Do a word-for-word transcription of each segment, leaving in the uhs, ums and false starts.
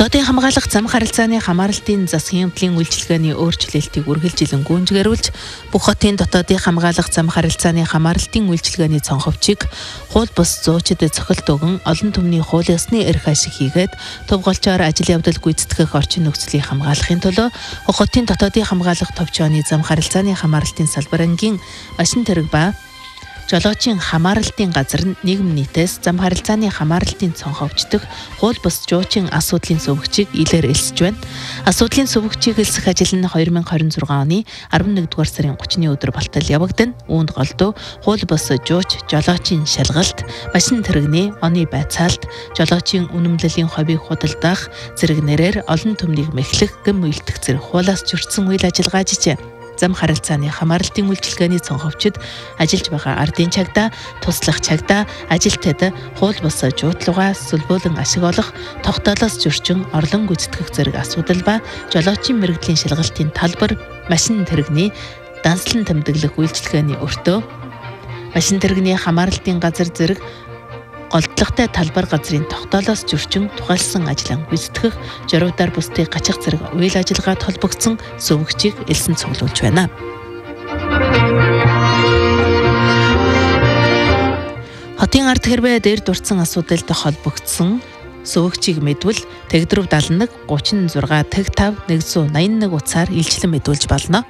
Дотоодын хамгаалах зам харилцааны хамааралтын засгийн эмнэлгийн үйлчилгээний өөрчлөлтийг үргэлжилэн гүйцэтгүүлж, бүх хотын дотоодын хамгаалах зам харилцааны хамааралтын үйлчилгээний цонховчийг хууль бус зуучид цохилт өгөн олон түмний хууль ёсны эрх ашиг хийгээд төв голчоор ажил явдал гүйцэтгэх орчин нөхцөлийг хамгаалахын төлөө хотын дотоодын хамгаалах товчооны зам харилцааны хамааралтын салбар ангийн машин тэрэг ба жолоочийн хамааралтын газар нь нийгэм нийтээс зам харилцааны хамааралтын цонховчдох хууль бус жуучийн асуудлын сувгчийг илээр элсэж байна. Асуудлын сувгчийг элсэх ажил нь хоёр мянга хорин зургаан оны арван нэгдүгээр сарын гуравны өдөр болтол явагдана. Үүнд голдуу хууль бус жууч, жолоочийн шалгалт, машин тэрэгний оны байцаалт, жолоочийн үнэмлэлийн ховийг худалдах зэрэг нэрээр олон түмнийг мэхлэх, гэм үйлдэх зэрэг хуулиас зөрчсөн үйл ажиллагаа жижээ. Зам харилцааны хамааралтын үйлчилгээний цонховчид ажиллаж байгаа ардын чагдаа, туслах чагдаа, ажилтнууд хууль бус жуутлуугаа сүлбөөлөн ашиг олох, тогтоолоос зөрчин орлон гүйцэтгэх зэрэг асуудал ба жолоочийн мэрэгжлийн шалгалтын талбар, машин тэрэгний данслан тэмдэглэх үйлчилгээний өртөө, машин тэрэгний хамааралтын газар зэрэг голдлоготой талбар газрын тогтоолоос зөрчин тухайлсан ажлаа гүйцэтгэх, журуудаар бусдыг гачих зэрэг үйл ажиллагаат холбогдсон сувгчийг элсэн цуглуулж байна. Хотын ард хэрвээ дээр дурдсан асуудалтай холбогдсон сувгчийг мэдвэл тэгдрв даалнаг гучин зургаа тэг тав нэгдсэн найман нэг утсаар илчлэн мэдүүлж болно.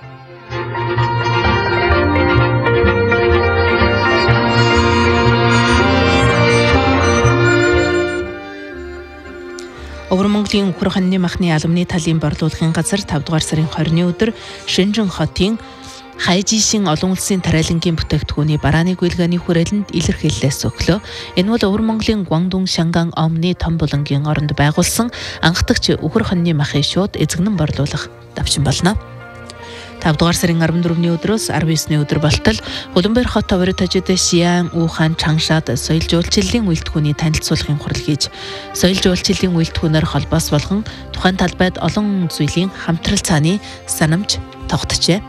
Өвөр Монголын Үхэр хоньны махны албаны талын борлуулгын газар тавд дугаар сарын хорины өдөр Шэнжин хотын Хайжишин олон улсын тариалангийн бүтээгдэхүүний барааны гүйлгээний хүрээлэнд илэрхийллээс өглөө. Энэ бол Өвөр Монголын Гуандун Шанган Омны том булангийн оронд байгуулсан анхдагч Үхэр хоньны махын шууд эзэгнэн борлуулах давчин болно. тавд дугаар сарын арван дөрөвний өдрөөс арван есний өдөр болтол Улаанбаатар хот товротожид Шиан, Ухан, Чангшаад соёл жуулчлалын үйлдвэрийн танилцуулгын хурал хийж, соёл жуулчлалын үйлдвэрээр холбоос болгон тухайн талбайд олон зүйлийн хамтрал цааны санамж тогтжээ.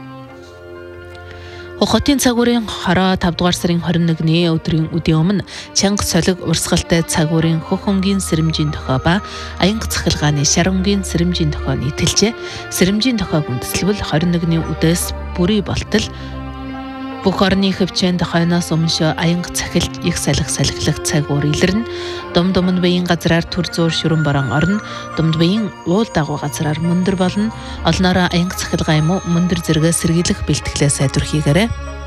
Хотын цагуурын хороо тавд дугаар сарын хорин нэгний өдрийн үдийн өмнө чанга солиг урсгалтай цагуурын хөх өнгийн сэрэмжийн дохой ба аянга цахилгааны шар өнгийн сэрэмжийн дохой нийтэлжээ. Сэрэмжийн дохойг үндэслэвэл хорин нэгний үдээс бүрий болтол бүх орны хөвчөнд хойноос өмнө аянга цахилт их салхи салхилах цагуур илэрнэ. Дум думд биеийн газраар төр зөөр шүрэн борон орно. Думд биеийн уул дагуу газраар мөндөр болно. Олноороо аянга цахилгаан юм уу мөндөр зэрэг сэргийлэх бэлтгэлээ сайдвар хийгээрэй.